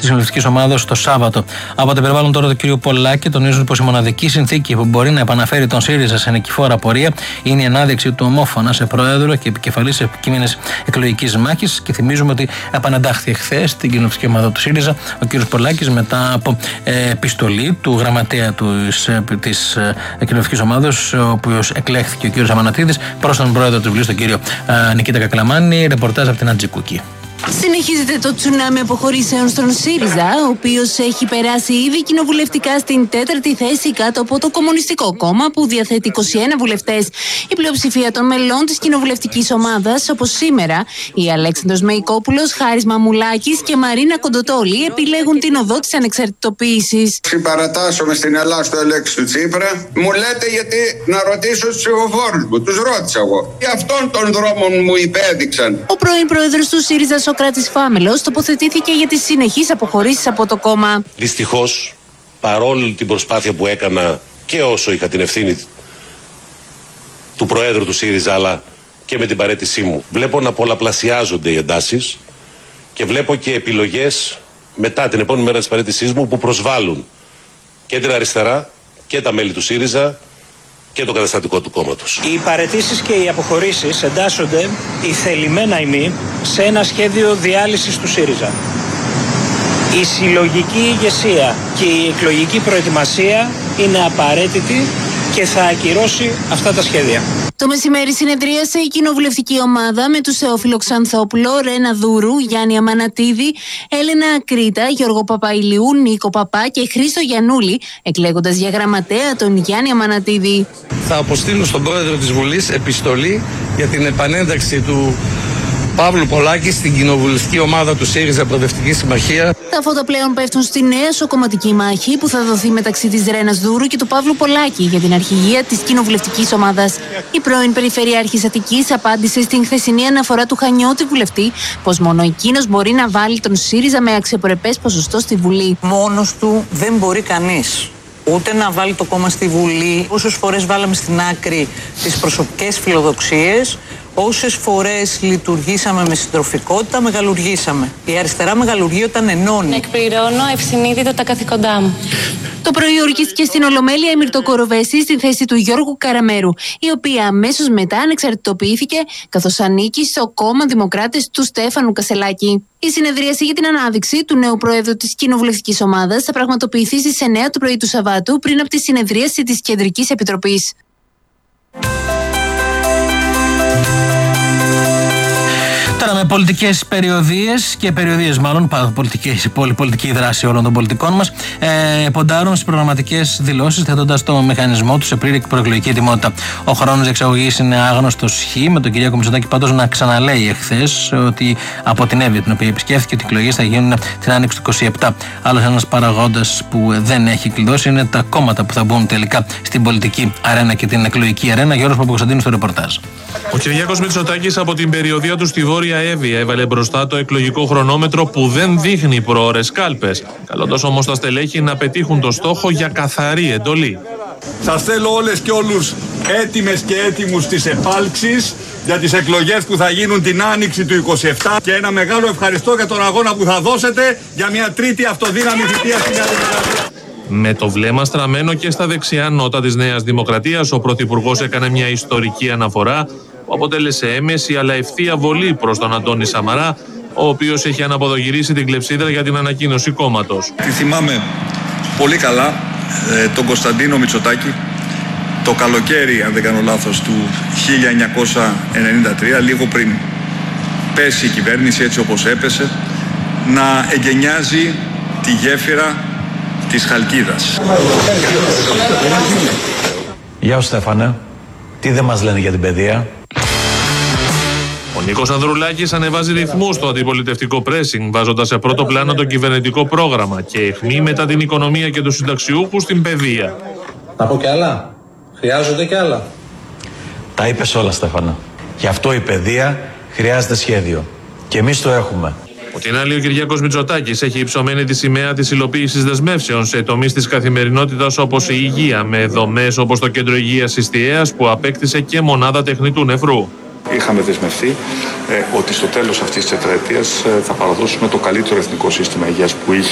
της κοινοβουλευτικής ομάδας το Σάββατο. Από το περιβάλλον τώρα του κ. Πολάκη τονίζουν πως η μοναδική συνθήκη που μπορεί να επαναφέρει τον ΣΥΡΙΖΑ σε νικηφόρα πορεία είναι η ανάδειξη του ομόφωνα σε πρόεδρο και επικεφαλής επικείμενης εκλογικής μάχης. Και θυμίζουμε ότι επανεντάχθη εχθές στην κοινοβουλευτική ομάδα του ΣΥΡΙΖΑ ο κ. Πολάκης μετά από επιστολή του γραμματέα της κοινοβουλευτικής ομάδας, ο οποίος εκλέχθηκε ο κ. Αμανατίδης, προς τον πρόεδρο του Βουλής, τον κ. Νικήτα Κακλαμάνη. Ρεπορτάζ από την Ατζικούκη. Συνεχίζεται το τσουνάμι αποχωρήσεων στον ΣΥΡΙΖΑ, ο οποίος έχει περάσει ήδη κοινοβουλευτικά στην 4η θέση κάτω από το Κομμουνιστικό Κόμμα, που διαθέτει 21 βουλευτές. Η πλειοψηφία των μελών της κοινοβουλευτικής ομάδας, όπως σήμερα, οι Αλέξανδρος Μεϊκόπουλος, Χάρης Μαμουλάκης και Μαρίνα Κοντοτόλη, επιλέγουν την οδό της ανεξαρτητοποίησης. Συμπαρατάσσομαι στην Ελλάδα στο ελέξη του Τσίπρα. Μου λέτε γιατί να ρωτήσω τους ψηφοφόρους μου. Τους ρώτησα εγώ. Και αυτόν τον δρόμο μου υπέδειξαν. Ο πρώην πρόεδρος του ΣΥΡΙΖΑ, Σοκράτης Φάμελος, τοποθετήθηκε για τις συνεχείς αποχωρήσεις από το κόμμα. Δυστυχώς, παρόλη την προσπάθεια που έκανα και όσο είχα την ευθύνη του Προέδρου του ΣΥΡΙΖΑ, αλλά και με την παραίτησή μου, βλέπω να πολλαπλασιάζονται οι εντάσεις και βλέπω και επιλογές μετά την επόμενη μέρα της παραίτησής μου που προσβάλλουν και την αριστερά και τα μέλη του ΣΥΡΙΖΑ και το καταστατικό του κόμματος. Οι παραιτήσεις και οι αποχωρήσεις εντάσσονται ηθελημένα ή μη σε ένα σχέδιο διάλυσης του ΣΥΡΙΖΑ. Η συλλογική ηγεσία και η εκλογική προετοιμασία είναι απαραίτητη και θα ακυρώσει αυτά τα σχέδια. Το μεσημέρι συνεδρίασε η κοινοβουλευτική ομάδα με τους Θεόφιλο Ξανθόπουλο, Ρένα Δούρου, Γιάννη Αμανατίδη, Έλενα Ακρίτα, Γιώργο Παπαϊλιού, Νίκο Παπά και Χρήστο Γιαννούλη, εκλέγοντας για γραμματέα τον Γιάννη Αμανατίδη. Θα αποστείλω στον πρόεδρο της Βουλής επιστολή για την επανένταξη του Παύλου Πολάκη στην κοινοβουλευτική ομάδα του ΣΥΡΙΖΑ Προοδευτική Συμμαχία. Τα φώτα πλέον πέφτουν στη νέα σοκομματική μάχη που θα δοθεί μεταξύ της Ρένας Δούρου και του Παύλου Πολάκη για την αρχηγία της κοινοβουλευτικής ομάδας. Η πρώην Περιφερειάρχης Αττικής απάντησε στην χθεσινή αναφορά του Χανιώτη βουλευτή πως μόνο εκείνος μπορεί να βάλει τον ΣΥΡΙΖΑ με αξιοπρεπές ποσοστό στη Βουλή. Μόνος του δεν μπορεί κανείς ούτε να βάλει το κόμμα στη Βουλή. Όσες φορές βάλαμε στην άκρη τις προσωπικές φιλοδοξίες, όσες φορές λειτουργήσαμε με συντροφικότητα, μεγαλουργήσαμε. Η αριστερά μεγαλουργεί όταν ενώνει. Εκπληρώνω ευσυνείδητα τα καθήκοντά μου. Το πρωί ορκίστηκε στην Ολομέλεια η Μυρτώ Κοροβέση στη θέση του Γιώργου Καραμέρου, η οποία αμέσως μετά ανεξαρτητοποιήθηκε, καθώς ανήκει στο κόμμα Δημοκράτες του Στέφανου Κασελάκη. Η συνεδρίαση για την ανάδειξη του νέου Προέδρου της Κοινοβουλευτικής Ομάδας θα πραγματοποιηθεί στις 9 το πρωί του Σαββάτου, πριν από τη συνεδρίαση της Κεντρικής Επιτροπής. Τώρα με πολιτικές περιοδίες και περιοδίες μάλλον, πολιτική δράση όλων των πολιτικών μας, ποντάρουν στις προγραμματικές δηλώσεις, θέτοντας το μηχανισμό του σε πλήρη προεκλογική ετοιμότητα. Ο χρόνος εξαγωγής είναι άγνωστος χ, με τον Κυριάκο Μητσοτάκη πάντως να ξαναλέει εχθές ότι από την Εύβοια, την οποία επισκέφθηκε, ότι οι εκλογές θα γίνουν την άνοιξη του 27. Άλλος ένας παραγόντας που δεν έχει κλειδώσει είναι τα κόμματα που θα μπουν τελικά στην πολιτική αρένα και την εκλογική αρένα. Γιώργος Παπακοσταντίνου στο ρεπορτάζ. Ο Κυριάκος Μητσοτάκης από την περιοδία του στη Βόρεια Εύβοια έβαλε μπροστά το εκλογικό χρονόμετρο που δεν δείχνει προώρες κάλπες, καλώντας όμως τα στελέχη να πετύχουν το στόχο για καθαρή εντολή. Σας θέλω όλες και όλους έτοιμες και έτοιμους στις επάλξεις για τις εκλογές που θα γίνουν την άνοιξη του 27 και ένα μεγάλο ευχαριστώ για τον αγώνα που θα δώσετε για μια τρίτη αυτοδύναμη θητεία στην Νέα Δημοκρατία. Με το βλέμμα στραμμένο και στα δεξιά νότα της Νέας Δημοκρατίας, ο Πρωθυπουργός έκανε μια ιστορική αναφορά που αποτέλεσε έμεση αλλά ευθεία βολή προς τον Αντώνη Σαμαρά, ο οποίος έχει αναποδογυρίσει την κλεψίδρα για την ανακοίνωση κόμματος. Τη θυμάμαι πολύ καλά τον Κωνσταντίνο Μητσοτάκη το καλοκαίρι, αν δεν κάνω λάθος, του 1993, λίγο πριν πέσει η κυβέρνηση έτσι όπως έπεσε, να εγκαινιάζει τη γέφυρα της Χαλκίδας. Γεια σου Στέφανε, τι δεν μας λένε για την παιδεία? Ο Νίκος Ανδρουλάκης ανεβάζει ρυθμούς στο αντιπολιτευτικό πρέσινγκ, βάζοντας σε πρώτο πλάνο το κυβερνητικό πρόγραμμα και αιχμή μετά την οικονομία και τους συνταξιούχους στην παιδεία. Να πω κι άλλα? Χρειάζονται κι άλλα? Τα είπες όλα Στέφανα. Γι' αυτό η παιδεία χρειάζεται σχέδιο. Και εμείς το έχουμε. Από την άλλη, ο Κυριάκος Μητσοτάκης έχει υψωμένη τη σημαία της υλοποίησης δεσμεύσεων σε τομείς της καθημερινότητας όπως η υγεία, με δομές όπως το Κέντρο Υγείας Ιστιαίας που απέκτησε και μονάδα τεχνητού νεφρού. Είχαμε δεσμευτεί ότι στο τέλος αυτής της τετραετίας θα παραδώσουμε το καλύτερο εθνικό σύστημα υγείας που είχε